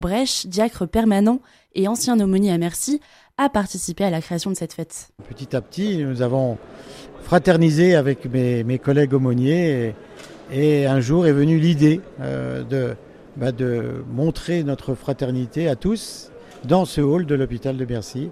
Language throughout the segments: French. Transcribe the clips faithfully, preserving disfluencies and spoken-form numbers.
Brèche, diacre permanent et ancien aumônier à Mercy, a participé à la création de cette fête. Petit à petit, nous avons fraternisé avec mes, mes collègues aumôniers et, et un jour est venue l'idée euh, de, bah, de montrer notre fraternité à tous dans ce hall de l'hôpital de Bercy.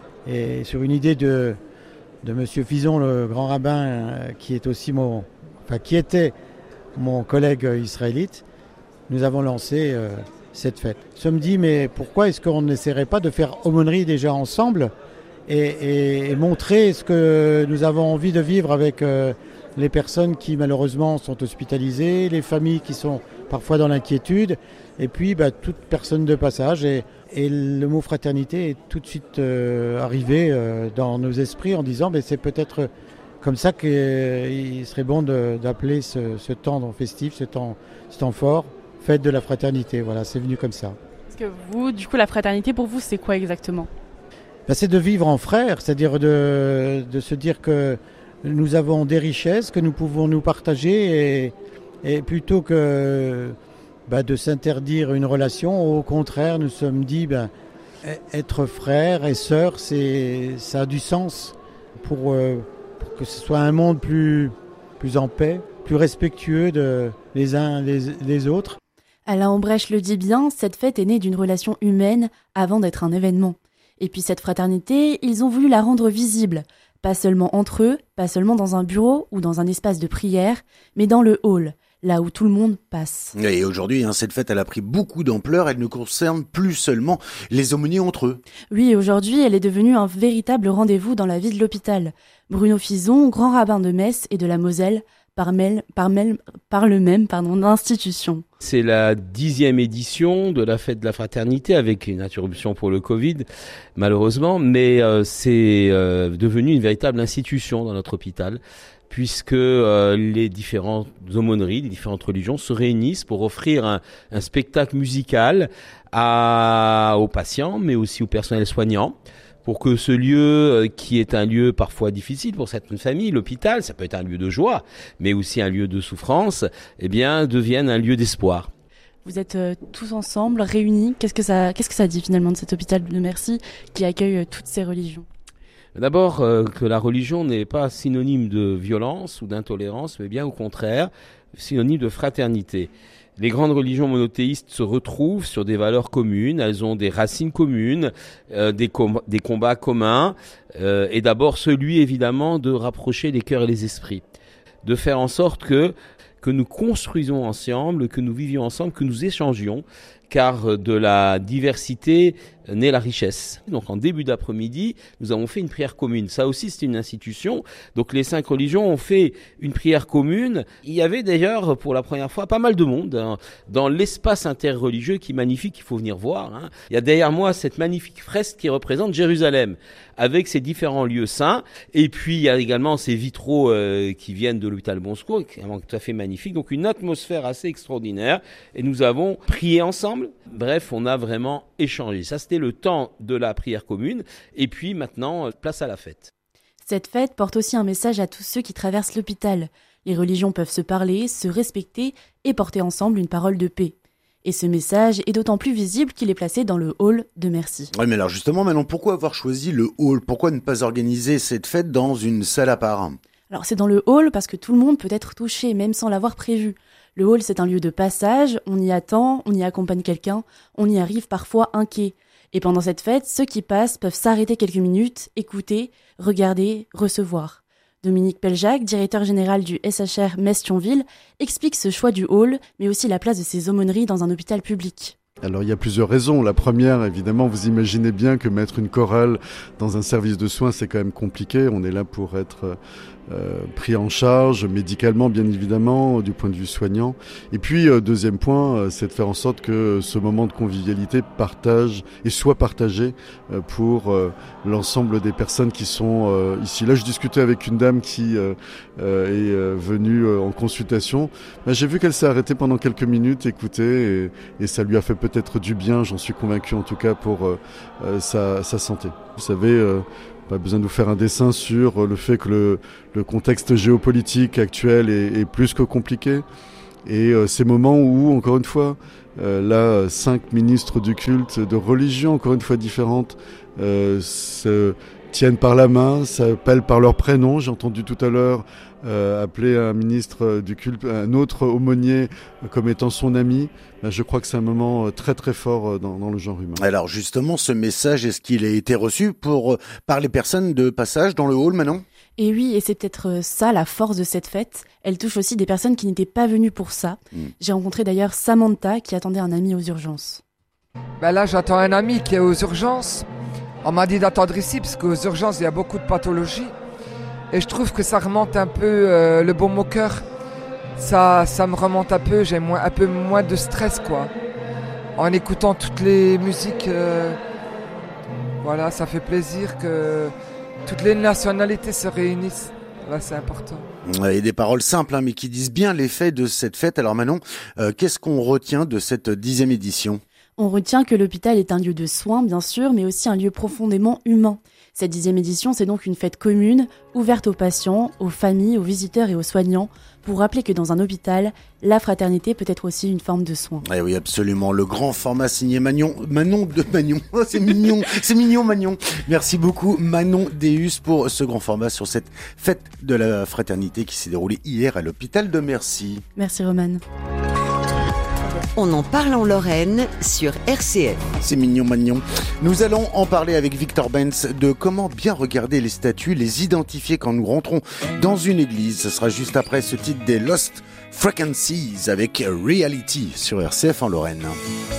Et sur une idée de, de M. Fison, le grand rabbin, euh, qui est aussi mon, enfin, qui était mon collègue israélite, nous avons lancé euh, cette fête. Je me dis, mais pourquoi est-ce qu'on n'essaierait pas de faire aumônerie déjà ensemble et, et, et montrer ce que nous avons envie de vivre avec euh, les personnes qui malheureusement sont hospitalisées, les familles qui sont parfois dans l'inquiétude, et puis bah, toute personne de passage. Et, et le mot fraternité est tout de suite euh, arrivé euh, dans nos esprits en disant, mais c'est peut-être comme ça qu'il euh, serait bon de, d'appeler ce, ce temps festif, ce temps, ce temps fort, fête de la fraternité. Voilà, c'est venu comme ça. Parce que vous, du coup, la fraternité pour vous, c'est quoi exactement ? Ben, c'est de vivre en frères, c'est-à-dire de, de se dire que nous avons des richesses que nous pouvons nous partager et, et plutôt que ben, de s'interdire une relation, au contraire, nous sommes dit ben, être frères et sœurs, c'est, ça a du sens pour, euh, pour que ce soit un monde plus, plus en paix, plus respectueux de, les uns les, les autres. Alain Ambrèche le dit bien, cette fête est née d'une relation humaine avant d'être un événement. Et puis cette fraternité, ils ont voulu la rendre visible, pas seulement entre eux, pas seulement dans un bureau ou dans un espace de prière, mais dans le hall, là où tout le monde passe. Et aujourd'hui, hein, cette fête, elle a pris beaucoup d'ampleur, elle ne concerne plus seulement les aumôniers entre eux. Oui, aujourd'hui, elle est devenue un véritable rendez-vous dans la vie de l'hôpital. Bruno Fison, grand rabbin de Metz et de la Moselle, par, mail, par, mail, par le même pardon, d'institution. C'est la dixième édition de la fête de la fraternité avec une interruption pour le Covid, malheureusement, mais euh, c'est euh, devenu une véritable institution dans notre hôpital, puisque euh, les différentes aumôneries, les différentes religions se réunissent pour offrir un, un spectacle musical à, aux patients, mais aussi au personnel soignant, pour que ce lieu, qui est un lieu parfois difficile pour certaines familles, l'hôpital, ça peut être un lieu de joie, mais aussi un lieu de souffrance, eh bien, devienne un lieu d'espoir. Vous êtes euh, tous ensemble, réunis. Qu'est-ce que ça, qu'est-ce que ça dit finalement de cet hôpital de Mercy qui accueille euh, toutes ces religions ? D'abord, euh, que la religion n'est pas synonyme de violence ou d'intolérance, mais bien au contraire, synonyme de fraternité. Les grandes religions monothéistes se retrouvent sur des valeurs communes, elles ont des racines communes, euh, des, com- des combats communs, euh, et d'abord celui évidemment de rapprocher les cœurs et les esprits, de faire en sorte que, que nous construisons ensemble, que nous vivions ensemble, que nous échangions, car de la diversité naît la richesse. Donc en début d'après-midi, nous avons fait une prière commune. Ça aussi, c'est une institution. Donc les cinq religions ont fait une prière commune. Il y avait d'ailleurs, pour la première fois, pas mal de monde hein, dans l'espace interreligieux qui est magnifique, il faut venir voir. Hein. Il y a derrière moi cette magnifique fresque qui représente Jérusalem, avec ses différents lieux saints. Et puis, il y a également ces vitraux euh, qui viennent de l'hôpital Bon Secours, qui sont tout à fait magnifiques. Donc une atmosphère assez extraordinaire. Et nous avons prié ensemble. Bref, on a vraiment échangé. Ça, c'était le temps de la prière commune. Et puis maintenant, place à la fête. Cette fête porte aussi un message à tous ceux qui traversent l'hôpital. Les religions peuvent se parler, se respecter et porter ensemble une parole de paix. Et ce message est d'autant plus visible qu'il est placé dans le hall de Mercy. Oui, mais alors justement, maintenant, pourquoi avoir choisi le hall ? Pourquoi ne pas organiser cette fête dans une salle à part ? Alors c'est dans le hall parce que tout le monde peut être touché, même sans l'avoir prévu. Le hall, c'est un lieu de passage, on y attend, on y accompagne quelqu'un, on y arrive parfois inquiet. Et pendant cette fête, ceux qui passent peuvent s'arrêter quelques minutes, écouter, regarder, recevoir. Dominique Peljac, directeur général du S H R Metz-Thionville, explique ce choix du hall, mais aussi la place de ces aumôneries dans un hôpital public. Alors il y a plusieurs raisons. La première, évidemment, vous imaginez bien que mettre une chorale dans un service de soins, c'est quand même compliqué. On est là pour être euh, pris en charge médicalement, bien évidemment, du point de vue soignant. Et puis, euh, deuxième point, euh, c'est de faire en sorte que ce moment de convivialité partage et soit partagé euh, pour euh, l'ensemble des personnes qui sont euh, ici. Là, je discutais avec une dame qui euh, euh, est euh, venue euh, en consultation. Ben, j'ai vu qu'elle s'est arrêtée pendant quelques minutes, écouter, et, et ça lui a fait peut-être du bien, j'en suis convaincu en tout cas, pour euh, euh, sa, sa santé. Vous savez, euh, pas besoin de vous faire un dessin sur le fait que le, le contexte géopolitique actuel est, est plus que compliqué. Et euh, ces moments où, encore une fois, euh, là, cinq ministres du culte de religions, encore une fois différentes, euh, se tiennent par la main, s'appellent par leur prénom. J'ai entendu tout à l'heure euh, appeler un ministre du culte, un autre aumônier comme étant son ami. Ben, je crois que c'est un moment très très fort dans, dans le genre humain. Alors justement, ce message, est-ce qu'il a été reçu pour, par les personnes de passage dans le hall maintenant ? Et oui, et c'est peut-être ça la force de cette fête. Elle touche aussi des personnes qui n'étaient pas venues pour ça. Mmh. J'ai rencontré d'ailleurs Samantha qui attendait un ami aux urgences. Ben là, j'attends un ami qui est aux urgences. On m'a dit d'attendre ici parce qu'aux urgences, il y a beaucoup de pathologies. Et je trouve que ça remonte un peu euh, le baume au cœur. Ça, ça me remonte un peu, j'ai moins, un peu moins de stress, quoi. En écoutant toutes les musiques, euh, voilà, ça fait plaisir que toutes les nationalités se réunissent. Là, c'est important. Et des paroles simples, hein, mais qui disent bien l'effet de cette fête. Alors Manon, euh, qu'est-ce qu'on retient de cette dixième édition ? On retient que l'hôpital est un lieu de soins, bien sûr, mais aussi un lieu profondément humain. Cette dixième édition, c'est donc une fête commune, ouverte aux patients, aux familles, aux visiteurs et aux soignants, pour rappeler que dans un hôpital, la fraternité peut être aussi une forme de soin. Eh oui, absolument. Le grand format signé Manon, Manon de Magnon. Oh, c'est mignon, c'est mignon Magnon. Merci beaucoup Manon Deus pour ce grand format sur cette fête de la fraternité qui s'est déroulée hier à l'hôpital de Mercy. Merci Romane. On en parle en Lorraine sur R C F. C'est mignon, Magnon. Nous allons en parler avec Victor Benz de comment bien regarder les statues, les identifier quand nous rentrons dans une église. Ce sera juste après ce titre des Lost Frequencies avec Reality sur R C F en Lorraine.